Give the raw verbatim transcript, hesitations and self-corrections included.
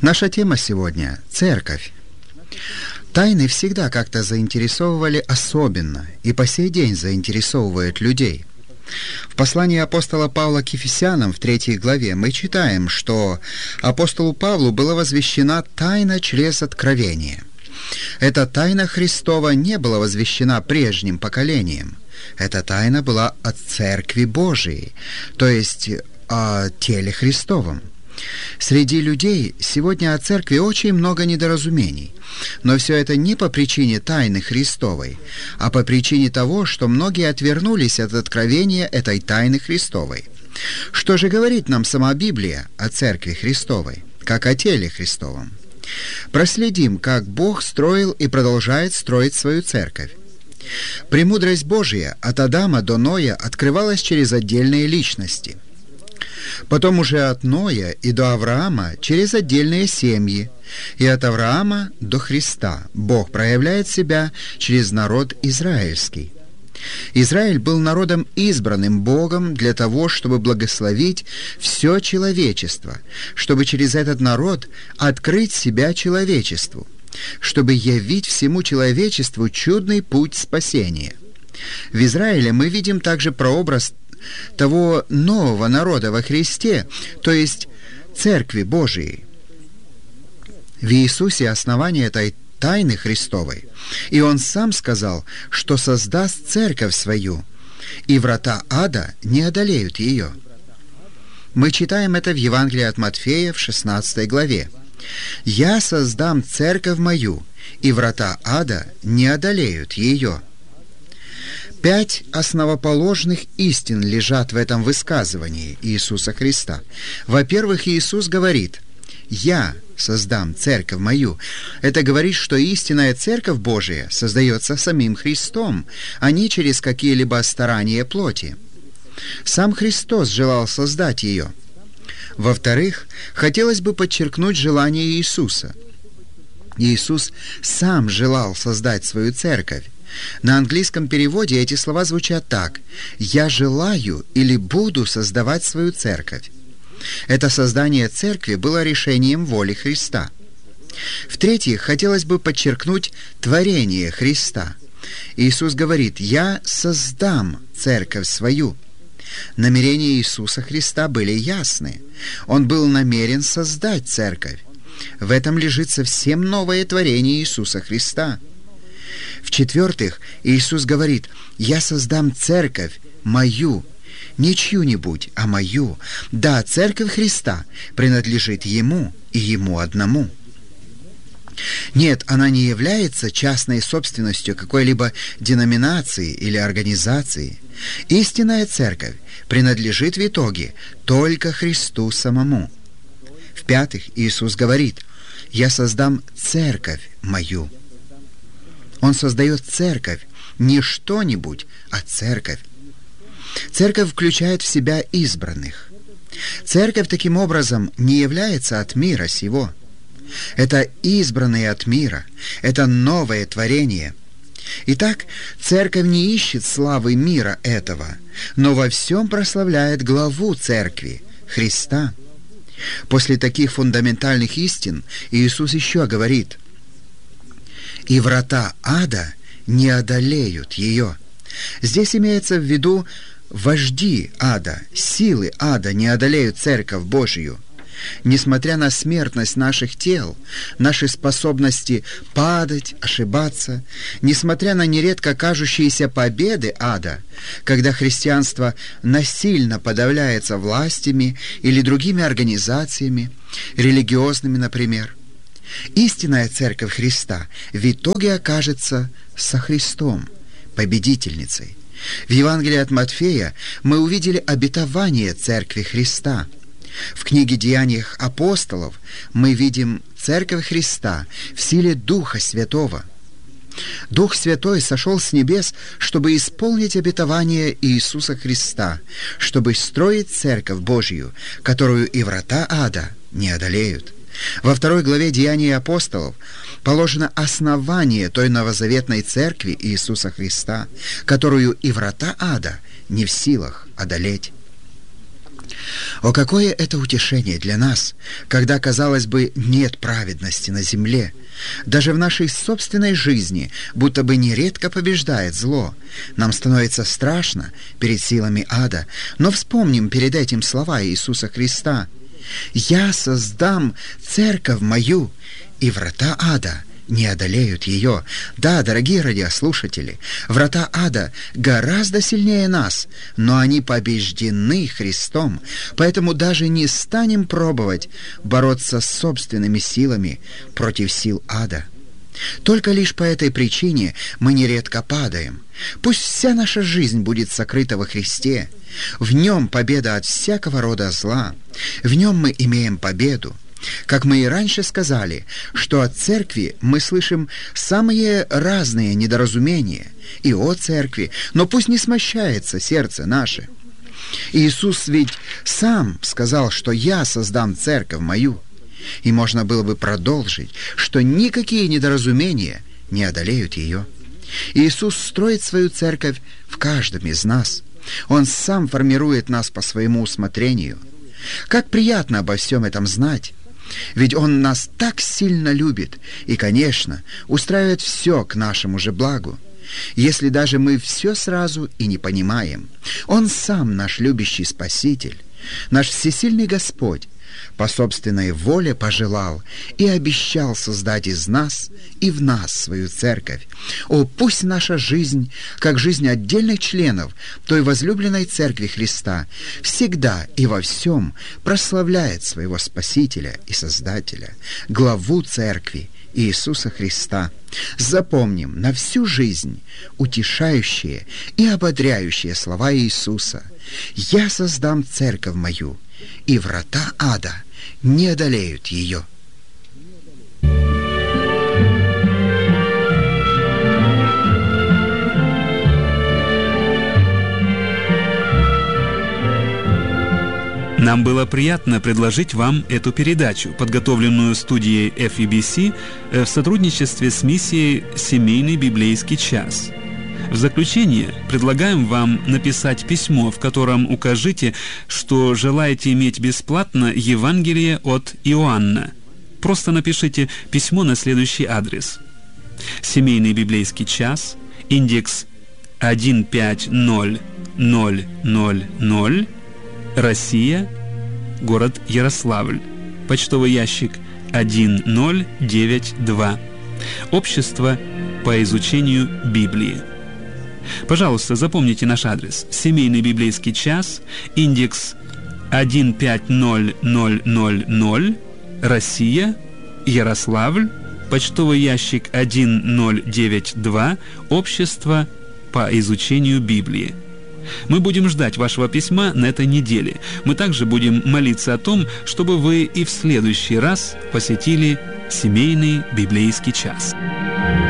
Наша тема сегодня – церковь. Тайны всегда как-то заинтересовывали особенно и по сей день заинтересовывают людей. В послании апостола Павла к Ефесянам в третьей главе мы читаем, что апостолу Павлу была возвещена тайна через откровение. Эта тайна Христова не была возвещена прежним поколением. Эта тайна была от Церкви Божией, то есть о теле Христовом. Среди людей сегодня о Церкви очень много недоразумений, но все это не по причине тайны Христовой, а по причине того, что многие отвернулись от откровения этой тайны Христовой. Что же говорит нам сама Библия о Церкви Христовой, как о теле Христовом? Проследим, как Бог строил и продолжает строить свою Церковь. Премудрость Божия от Адама до Ноя открывалась через отдельные личности. Потом уже от Ноя и до Авраама через отдельные семьи, и от Авраама до Христа Бог проявляет себя через народ израильский. Израиль был народом избранным Богом для того, чтобы благословить все человечество, чтобы через этот народ открыть себя человечеству, чтобы явить всему человечеству чудный путь спасения. В Израиле мы видим также прообраз того нового народа во Христе, то есть Церкви Божией. В Иисусе основание этой тайны Христовой, и Он сам сказал, что создаст Церковь свою, и врата ада не одолеют ее. Мы читаем это в Евангелии от Матфея в шестнадцатой главе. «Я создам Церковь мою, и врата ада не одолеют ее». Пять основоположных истин лежат в этом высказывании Иисуса Христа. Во-первых, Иисус говорит: «Я создам Церковь мою». Это говорит, что истинная Церковь Божия создается самим Христом, а не через какие-либо старания плоти. Сам Христос желал создать ее. Во-вторых, хотелось бы подчеркнуть желание Иисуса. Иисус сам желал создать свою Церковь. На английском переводе эти слова звучат так: «Я желаю или буду создавать свою Церковь». Это создание Церкви было решением воли Христа. В-третьих, хотелось бы подчеркнуть творение Христа. Иисус говорит: «Я создам Церковь свою». Намерения Иисуса Христа были ясны. Он был намерен создать Церковь. В этом лежит совсем новое творение Иисуса Христа. В-четвертых, Иисус говорит: «Я создам Церковь мою». Не чью-нибудь, а мою. Да, Церковь Христа принадлежит Ему и Ему одному. Нет, она не является частной собственностью какой-либо деноминации или организации. Истинная Церковь принадлежит в итоге только Христу самому. В-пятых, Иисус говорит: «Я создам Церковь мою». Он создает Церковь, не что-нибудь, а Церковь. Церковь включает в себя избранных. Церковь таким образом не является от мира сего. Это избранные от мира, это новое творение. Итак, Церковь не ищет славы мира этого, но во всем прославляет главу Церкви, Христа. После таких фундаментальных истин Иисус еще говорит: «И врата ада не одолеют ее». Здесь имеется в виду вожди ада, силы ада не одолеют Церковь Божию. Несмотря на смертность наших тел, наши способности падать, ошибаться, несмотря на нередко кажущиеся победы ада, когда христианство насильно подавляется властями или другими организациями, религиозными, например, истинная Церковь Христа в итоге окажется со Христом, победительницей. В Евангелии от Матфея мы увидели обетование Церкви Христа. В книге «Деяниях апостолов» мы видим Церковь Христа в силе Духа Святого. Дух Святой сошел с небес, чтобы исполнить обетование Иисуса Христа, чтобы строить Церковь Божью, которую и врата ада не одолеют. Во второй главе «Деяний апостолов» положено основание той новозаветной Церкви Иисуса Христа, которую и врата ада не в силах одолеть. О, какое это утешение для нас, когда, казалось бы, нет праведности на земле. Даже в нашей собственной жизни будто бы нередко побеждает зло. Нам становится страшно перед силами ада, но вспомним перед этим слова Иисуса Христа: «Я создам церковь мою, и врата ада не одолеют ее». Да, дорогие радиослушатели, врата ада гораздо сильнее нас, но они побеждены Христом, поэтому даже не станем пробовать бороться с собственными силами против сил ада. Только лишь по этой причине мы нередко падаем. Пусть вся наша жизнь будет сокрыта во Христе. В Нем победа от всякого рода зла. В Нем мы имеем победу. Как мы и раньше сказали, что от церкви мы слышим самые разные недоразумения, и о церкви, но пусть не смущается сердце наше. Иисус ведь сам сказал, что «Я создам церковь мою». И можно было бы продолжить, что никакие недоразумения не одолеют ее. Иисус строит свою церковь в каждом из нас. Он сам формирует нас по своему усмотрению. Как приятно обо всем этом знать! Ведь Он нас так сильно любит и, конечно, устраивает все к нашему же благу. Если даже мы все сразу и не понимаем, Он сам наш любящий Спаситель, наш всесильный Господь, по собственной воле пожелал и обещал создать из нас и в нас свою церковь. О, пусть наша жизнь, как жизнь отдельных членов той возлюбленной церкви Христа, всегда и во всем прославляет своего Спасителя и Создателя, главу церкви Иисуса Христа. Запомним на всю жизнь утешающие и ободряющие слова Иисуса: «Я создам церковь мою, и врата ада не одолеют ее». Нам было приятно предложить вам эту передачу, подготовленную студией эф и би си в сотрудничестве с миссией «Семейный библейский час». В заключение предлагаем вам написать письмо, в котором укажите, что желаете иметь бесплатно Евангелие от Иоанна. Просто напишите письмо на следующий адрес: Семейный библейский час, индекс один пять ноль ноль ноль ноль, Россия, город Ярославль, почтовый ящик один ноль девять два, Общество по изучению Библии. Пожалуйста, запомните наш адрес: Семейный библейский час, индекс один пять ноль ноль ноль ноль, Россия, Ярославль, почтовый ящик один ноль девять два, Общество по изучению Библии. Мы будем ждать вашего письма на этой неделе. Мы также будем молиться о том, чтобы вы и в следующий раз посетили Семейный библейский час.